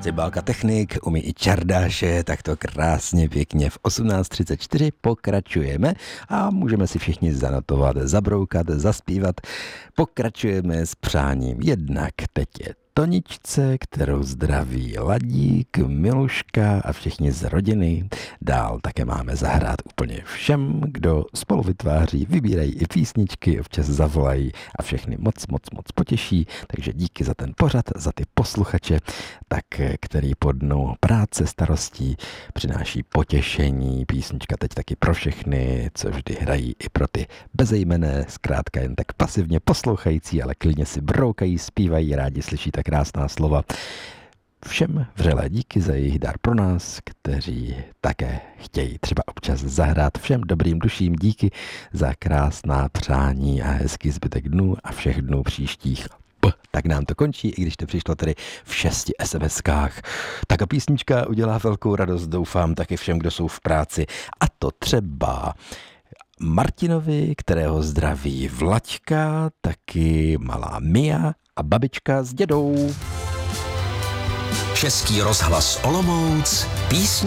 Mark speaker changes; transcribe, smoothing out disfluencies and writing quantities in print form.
Speaker 1: Cymbálka technik, umí i čardáše, tak to krásně pěkně v 18:34 pokračujeme a můžeme si všichni zanotovat, zabroukat, zaspívat. Pokračujeme s přáním. Jednak teď je Toničce, kterou zdraví Ladík, Miluška a všichni z rodiny. Dál také máme zahrát úplně všem, kdo spolu vytváří, vybírají i písničky, občas zavolají a všechny moc potěší. Takže díky za ten pořad, za ty posluchače, tak který po dnu práce, starostí přináší potěšení. Písnička teď taky pro všechny, co vždy hrají i pro ty bezejmenné, zkrátka jen tak pasivně poslouchající, ale klidně si broukají, zpívají, rádi slyší ta krásná slova. Všem vřelé díky za jejich dar pro nás, kteří také chtějí třeba občas zahrát. Všem dobrým duším díky za krásná přání a hezký zbytek dnů a všech dnů příštích. Tak nám to končí, i když to přišlo tedy v 6 SMS-kách. Tak a písnička udělá velkou radost, doufám, taky všem, kdo jsou v práci. A to třeba Martinovi, kterého zdraví Vlaďka, taky malá Mia a babička s dědou.
Speaker 2: Český rozhlas Olomouc, písně